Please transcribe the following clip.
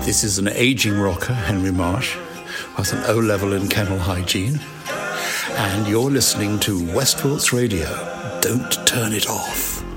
This is an aging rocker, Henry Marsh, with an O-level in kennel hygiene. And you're listening to Westport's Radio. Don't turn it off.